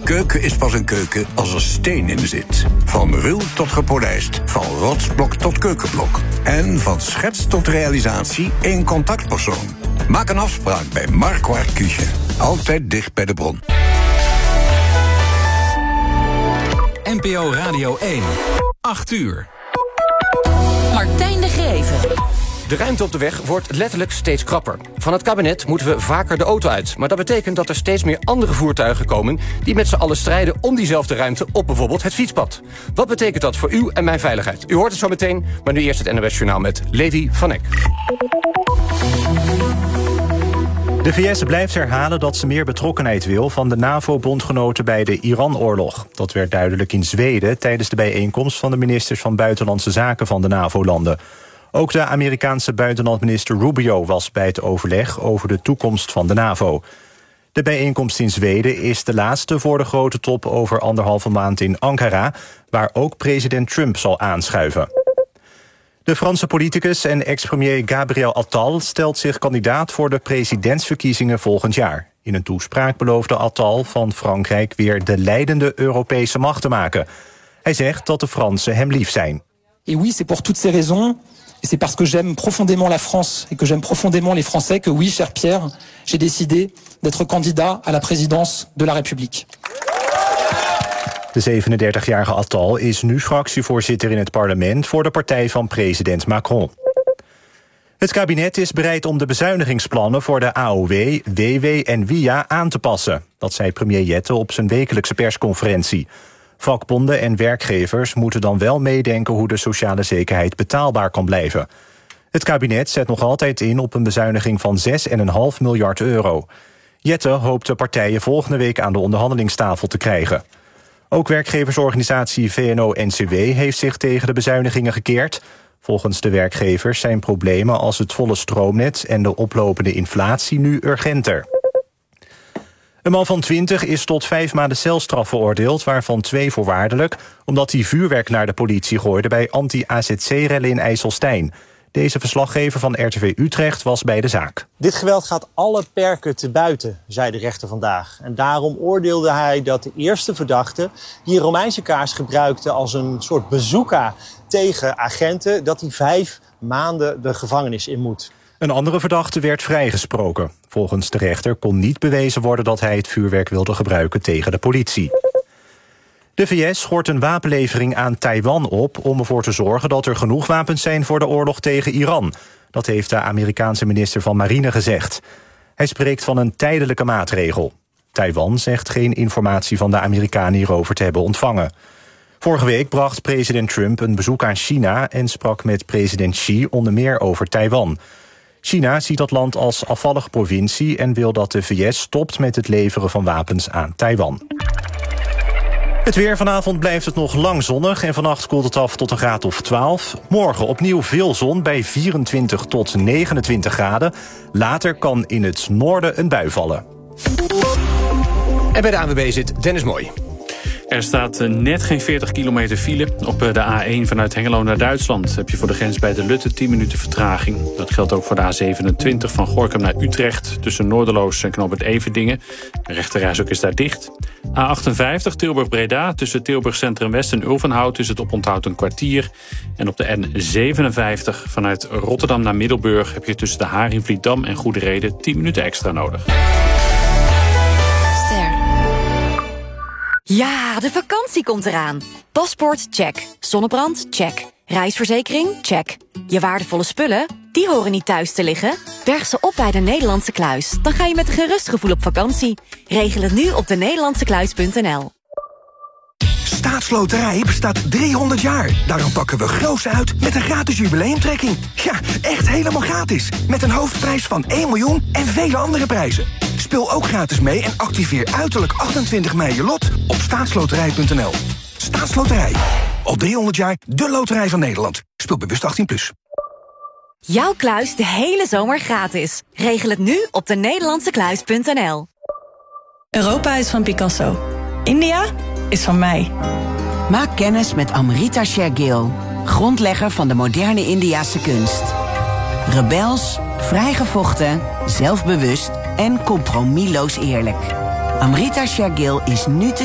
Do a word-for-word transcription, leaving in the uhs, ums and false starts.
keuken is pas een keuken als er steen in zit. Van ruw tot gepolijst, van rotsblok tot keukenblok. En van schets tot realisatie één contactpersoon. Maak een afspraak bij Marquardt Küche. Altijd dicht bij de bron. N P O Radio één. acht uur. Martijn de Greven. De ruimte op de weg wordt letterlijk steeds krapper. Van het kabinet moeten we vaker de auto uit. Maar dat betekent dat er steeds meer andere voertuigen komen... die met z'n allen strijden om diezelfde ruimte op bijvoorbeeld het fietspad. Wat betekent dat voor u en mijn veiligheid? U hoort het zo meteen, maar nu eerst het N O S-journaal met Levi van Eck. De V S blijft herhalen dat ze meer betrokkenheid wil van de NAVO-bondgenoten bij de Iran-oorlog. Dat werd duidelijk in Zweden tijdens de bijeenkomst van de ministers van Buitenlandse Zaken van de NAVO-landen. Ook de Amerikaanse buitenlandminister Rubio was bij het overleg over de toekomst van de NAVO. De bijeenkomst in Zweden is de laatste voor de grote top over anderhalve maand in Ankara, waar ook president Trump zal aanschuiven. De Franse politicus en ex-premier Gabriel Attal stelt zich kandidaat voor de presidentsverkiezingen volgend jaar. In een toespraak beloofde Attal van Frankrijk weer de leidende Europese macht te maken. Hij zegt dat de Fransen hem lief zijn. Et oui, c'est pour toutes ces raisons, et c'est parce que j'aime profondément la France et que j'aime profondément les Français que oui, cher Pierre, j'ai décidé d'être candidat à la présidence de la République. De zevenendertigjarige Attal is nu fractievoorzitter in het parlement voor de partij van president Macron. Het kabinet is bereid om de bezuinigingsplannen voor de A O W, W W en W I A aan te passen. Dat zei premier Jette op zijn wekelijkse persconferentie. Vakbonden en werkgevers moeten dan wel meedenken hoe de sociale zekerheid betaalbaar kan blijven. Het kabinet zet nog altijd in op een bezuiniging van zes komma vijf miljard euro. Jette hoopt de partijen volgende week aan de onderhandelingstafel te krijgen. Ook werkgeversorganisatie V N O N C W heeft zich tegen de bezuinigingen gekeerd. Volgens de werkgevers zijn problemen als het volle stroomnet en de oplopende inflatie nu urgenter. Een man van twintig is tot vijf maanden celstraf veroordeeld, waarvan twee voorwaardelijk, omdat hij vuurwerk naar de politie gooide bij anti-A Z C-rellen in IJsselstein. Deze verslaggever van R T V Utrecht was bij de zaak. Dit geweld gaat alle perken te buiten, zei de rechter vandaag. En daarom oordeelde hij dat de eerste verdachte, die een Romeinse kaars gebruikte als een soort bazooka tegen agenten, dat hij vijf maanden de gevangenis in moet. Een andere verdachte werd vrijgesproken. Volgens de rechter kon niet bewezen worden dat hij het vuurwerk wilde gebruiken tegen de politie. De V S schort een wapenlevering aan Taiwan op om ervoor te zorgen dat er genoeg wapens zijn voor de oorlog tegen Iran. Dat heeft de Amerikaanse minister van Marine gezegd. Hij spreekt van een tijdelijke maatregel. Taiwan zegt geen informatie van de Amerikanen hierover te hebben ontvangen. Vorige week bracht president Trump een bezoek aan China en sprak met president Xi onder meer over Taiwan. China ziet dat land als afvallige provincie en wil dat de V S stopt met het leveren van wapens aan Taiwan. Het weer. Vanavond blijft het nog lang zonnig en vannacht koelt het af tot een graad of twaalf. Morgen opnieuw veel zon bij vierentwintig tot negenentwintig graden. Later kan in het noorden een bui vallen. En bij de A N W B zit Dennis Mooi. Er staat net geen veertig kilometer file. Op de A één vanuit Hengelo naar Duitsland heb je voor de grens bij de Lutte tien minuten vertraging. Dat geldt ook voor de A zevenentwintig van Gorinchem naar Utrecht tussen Noorderloos en Knooppunt Everdingen. De rechterrijstrook is daar dicht. A achtenvijftig Tilburg-Breda tussen Tilburg Centrum West en Ulvenhout is het oponthoud een kwartier. En op de N zevenenvijftig vanuit Rotterdam naar Middelburg heb je tussen de Haringvlietdam en Goederede tien minuten extra nodig. Ja, de vakantie komt eraan. Paspoort, check. Zonnebrand, check. Reisverzekering, check. Je waardevolle spullen, die horen niet thuis te liggen. Berg ze op bij de Nederlandse Kluis. Dan ga je met een gerust gevoel op vakantie. Regel het nu op de nederlandse kluis punt n l. Staatsloterij bestaat driehonderd jaar. Daarom pakken we groots uit met een gratis jubileumtrekking. Ja, echt helemaal gratis. Met een hoofdprijs van één miljoen en vele andere prijzen. Speel ook gratis mee en activeer uiterlijk achtentwintig mei je lot op staatsloterij punt n l. Staatsloterij. Al driehonderd jaar de loterij van Nederland. Speel bewust achttien plus. Jouw kluis de hele zomer gratis. Regel het nu op de nederlandse kluis punt n l. Europa is van Picasso. India is van mij. Maak kennis met Amrita Shergill, grondlegger van de moderne Indiase kunst. Rebels, vrijgevochten, zelfbewust en compromisloos eerlijk. Amrita Shergill is nu te